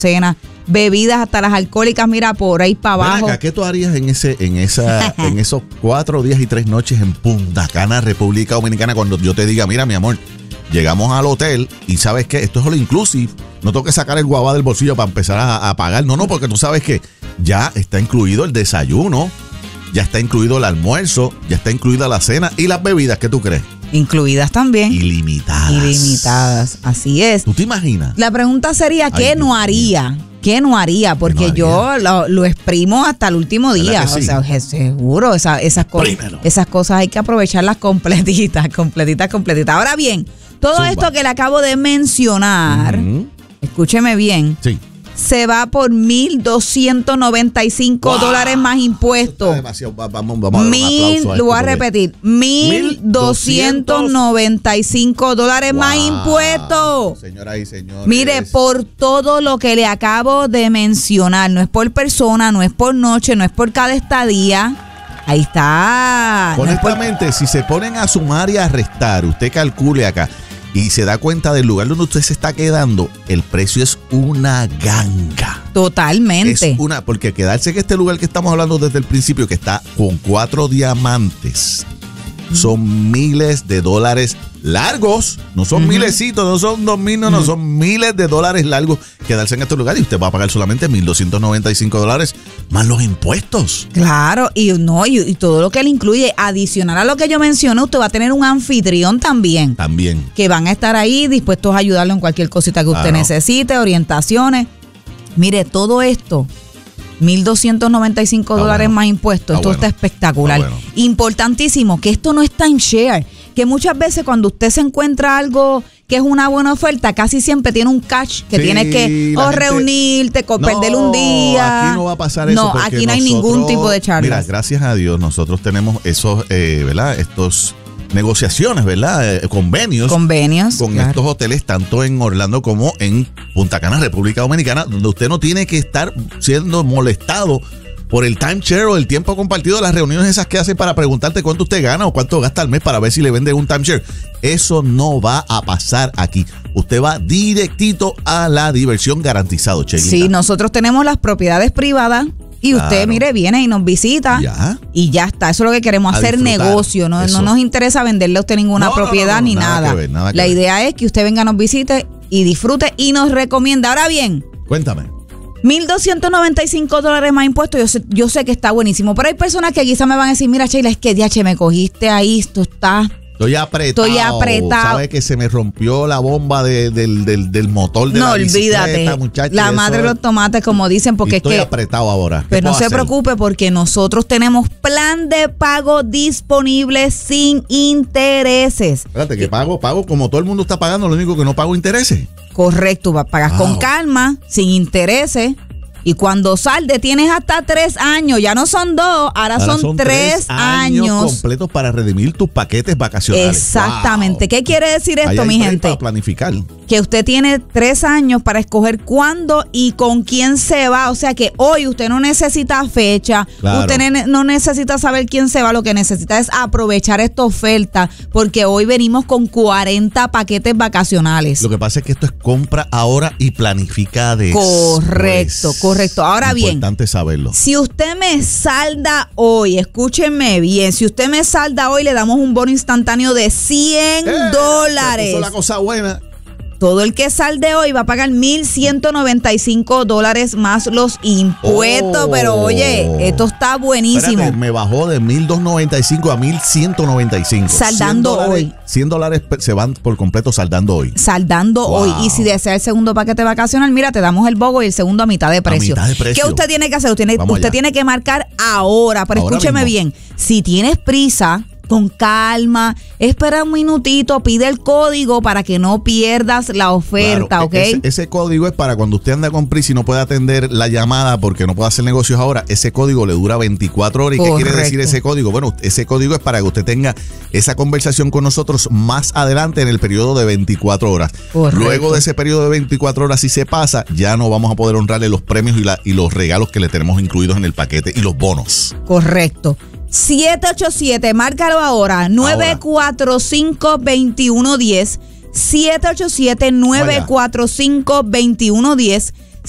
cena, bebidas hasta las alcohólicas, mira, por ahí para abajo. Acá, ¿qué tú harías en esos 4 días y 3 noches en Punta Cana, República Dominicana, cuando yo te diga, mira, mi amor, llegamos al hotel y ¿sabes qué? Esto es all inclusive. No tengo que sacar el guabá del bolsillo para empezar a pagar. No, porque tú sabes que ya está incluido el desayuno, ya está incluido el almuerzo, ya está incluida la cena y las bebidas. ¿Qué tú crees? Incluidas también. Ilimitadas. Así es. ¿Tú te imaginas? La pregunta sería, ¿qué no haría? ¿Qué no haría? Porque yo lo exprimo hasta el último día. Sí? O sea, seguro, esas cosas hay que aprovecharlas completitas. Ahora bien, todo esto que le acabo de mencionar, escúcheme bien, sí, se va por $1,295 más impuestos. Demasiado. Vamos a dar un aplauso a lo voy a repetir, $1,295 más impuestos. Señoras y señores. Mire, por todo lo que le acabo de mencionar, no es por persona, no es por noche, no es por cada estadía. Ahí está. Honestamente, si se ponen a sumar y a restar, usted calcule acá y se da cuenta del lugar donde usted se está quedando, el precio es una ganga. Totalmente. Porque quedarse en este lugar que estamos hablando desde el principio, que está con 4 diamantes, son miles de dólares largos. No son milecitos, no son 2,000, no, son miles de dólares largos quedarse en este lugar y usted va a pagar solamente $1,295 más los impuestos. Claro, y todo lo que le incluye, adicional a lo que yo mencioné, usted va a tener un anfitrión también. Que van a estar ahí dispuestos a ayudarle en cualquier cosita que usted necesite, orientaciones. Mire, todo esto, $1,295 más impuestos. Esto está espectacular. Importantísimo, que esto no es timeshare. Que muchas veces cuando usted se encuentra algo que es una buena oferta, casi siempre tiene un catch que tienes que reunirte, perder un día. Aquí no va a pasar eso. No, aquí no hay ningún tipo de charla. Mira, gracias a Dios, nosotros tenemos esos, ¿verdad? Estos negociaciones, ¿verdad? Convenios con estos hoteles, tanto en Orlando como en Punta Cana, República Dominicana, donde usted no tiene que estar siendo molestado por el timeshare o el tiempo compartido de las reuniones esas que hacen para preguntarte cuánto usted gana o cuánto gasta al mes para ver si le venden un timeshare. Eso no va a pasar aquí. Usted va directito a la diversión, garantizado, Cheguita. Sí, nosotros tenemos las propiedades privadas y usted, mire, viene y nos visita y ya está. Eso es lo que queremos, hacer negocio. No nos interesa venderle a usted ninguna propiedad ni nada. La idea es que usted venga, nos visite y disfrute y nos recomienda. Ahora bien, cuéntame. $1,295 más impuestos, yo sé que está buenísimo, pero hay personas que quizás me van a decir, mira, Sheila, es que DH, me cogiste ahí, esto está... Estoy apretado. ¿Sabe que se me rompió la bomba del motor de la bicicleta, muchacha? La madre de los tomates, como dicen, porque estoy apretado ahora. Pero no se preocupe, porque nosotros tenemos plan de pago disponible sin intereses. Espérate, que pago como todo el mundo está pagando, lo único que no pago intereses. Correcto, pagas con calma, sin intereses. Y cuando salde tienes hasta 3 años, ya no son 2, ahora son 3 años completos para redimir tus paquetes vacacionales. Exactamente. ¿Qué quiere decir esto, mi gente? Para planificar. Que usted tiene 3 años para escoger cuándo y con quién se va. O sea que hoy usted no necesita fecha, usted no necesita saber quién se va, lo que necesita es aprovechar esta oferta, porque hoy venimos con 40 paquetes vacacionales. Lo que pasa es que esto es compra ahora y planifica después. Correcto. Ahora bien, importante saberlo. Si usted me salda hoy, escúchenme bien, si usted me salda hoy, le damos un bono instantáneo de $100. Eso es la cosa buena. Todo el que salde hoy va a pagar $1,195 más los impuestos. Pero oye, esto está buenísimo. Espérate, me bajó de $1,295 a $1,195. Saldando hoy. $100 se van por completo saldando hoy. Hoy. Y si desea el segundo paquete vacacional, mira, te damos el BOGO y el segundo a mitad de precio. ¿Qué usted tiene que hacer? Usted tiene que marcar ahora. Pero escúcheme bien. Si tienes prisa, con calma, espera un minutito, pide el código para que no pierdas la oferta, ¿ok? Ese código es para cuando usted anda con prisa y no puede atender la llamada porque no puede hacer negocios ahora. Ese código le dura 24 horas. ¿Y qué quiere decir ese código? Bueno, ese código es para que usted tenga esa conversación con nosotros más adelante en el periodo de 24 horas. Luego de ese periodo de 24 horas, si se pasa, ya no vamos a poder honrarle los premios y los regalos que le tenemos incluidos en el paquete y los bonos. Correcto. 787, márcalo ahora, 945-2110, 787-945-2110,